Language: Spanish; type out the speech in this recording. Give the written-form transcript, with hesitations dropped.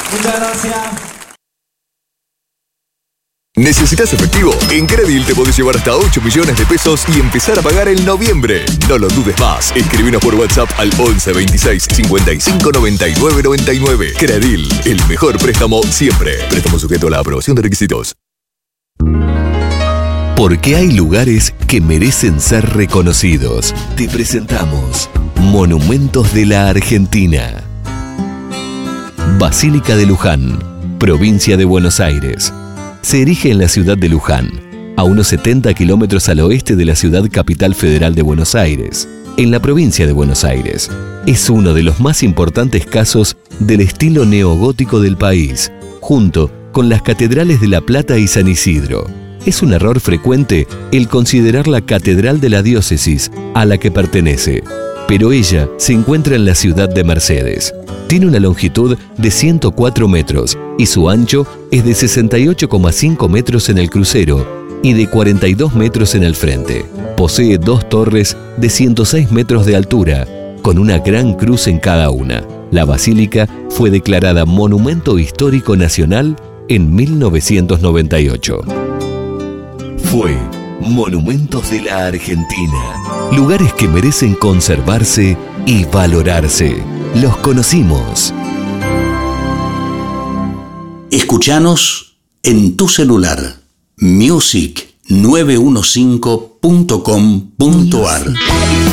Muchas gracias. ¿Necesitas efectivo? En Credil te podés llevar hasta 8 millones de pesos y empezar a pagar en noviembre. No lo dudes más. Escribinos por WhatsApp al 11 26 55 99 99. Credil, el mejor préstamo siempre. Préstamo sujeto a la aprobación de requisitos. Porque hay lugares que merecen ser reconocidos. Te presentamos Monumentos de la Argentina. Basílica de Luján, provincia de Buenos Aires. Se erige en la ciudad de Luján, a unos 70 kilómetros al oeste de la ciudad capital federal de Buenos Aires, en la provincia de Buenos Aires. Es uno de los más importantes casos del estilo neogótico del país, junto con las catedrales de La Plata y San Isidro. Es un error frecuente el considerar la catedral de la diócesis a la que pertenece, pero ella se encuentra en la ciudad de Mercedes. Tiene una longitud de 104 metros y su ancho es de 68,5 metros en el crucero y de 42 metros en el frente. Posee 2 torres de 106 metros de altura, con una gran cruz en cada una. La basílica fue declarada Monumento Histórico Nacional en 1998. Fue Monumentos de la Argentina. Lugares que merecen conservarse y valorarse. Los conocimos. Escuchanos en tu celular. Music915.com.ar